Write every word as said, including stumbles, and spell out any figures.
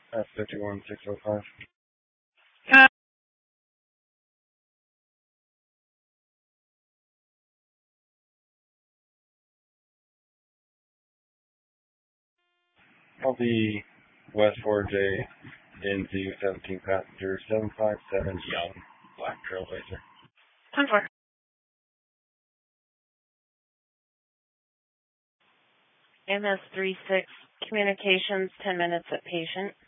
F fifty-one six oh five. Uh, I'll be West four J N Z seventeen passenger seven five seven Young Black Trailblazer. ten four. M S three six Communications, ten minutes at patient.